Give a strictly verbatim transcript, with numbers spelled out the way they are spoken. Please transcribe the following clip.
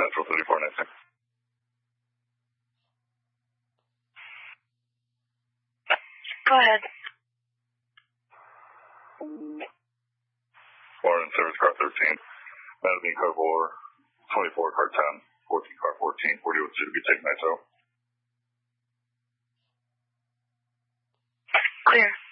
Central thirty-four nineteen. Go ahead. Morning, service car thirteen. Madison car four, twenty-four car ten, fourteen car fourteen, forty with two to be taken I S O. Clear.